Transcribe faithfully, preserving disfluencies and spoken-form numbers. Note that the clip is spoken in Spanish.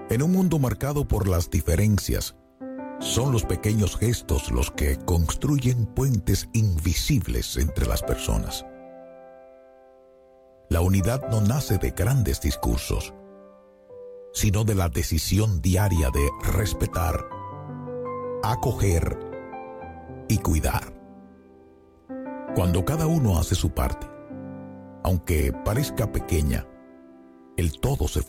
En un mundo marcado por las diferencias, son los pequeños gestos los que construyen puentes invisibles entre las personas. La unidad no nace de grandes discursos, sino de la decisión diaria de respetar, acoger y cuidar. Cuando cada uno hace su parte, aunque parezca pequeña, el todo se